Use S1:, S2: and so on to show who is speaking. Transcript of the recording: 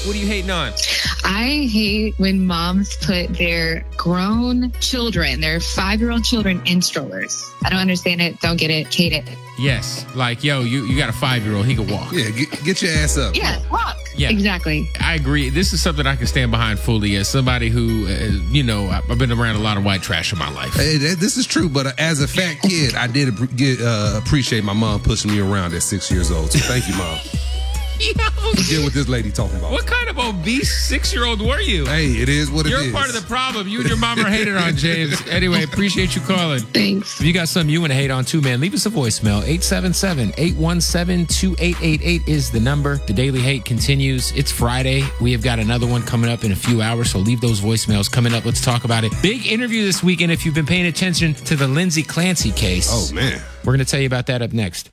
S1: What are you hating on?
S2: I hate when moms put their grown children, their 5-year-old children, in strollers. I don't understand it. Don't get it. Hate it.
S1: Yes. Like, yo, you got a 5-year-old. He can walk.
S3: Yeah, get your ass up.
S2: Yeah, walk.
S1: Yeah.
S2: Exactly.
S1: I agree. This is something I can stand behind fully as somebody who, I've been around a lot of white trash in my life.
S3: Hey, this is true, but as a fat kid, I did appreciate my mom pushing me around at 6 years old. So thank you, Mom. Forget what this lady talking about.
S1: What kind of obese 6-year-old were you?
S3: Hey, it is what it is.
S1: You're part of the problem. You and your mom are hated on, James. Anyway, appreciate you calling.
S2: Thanks.
S1: If you got something you want to hate on too, man, leave us a voicemail. 877-817-2888 is the number. The Daily Hate continues. It's Friday. We have got another one coming up in a few hours, so leave those voicemails coming up. Let's talk about it. Big interview this weekend if you've been paying attention to the Lindsay Clancy case.
S3: Oh, man.
S1: We're going to tell you about that up next.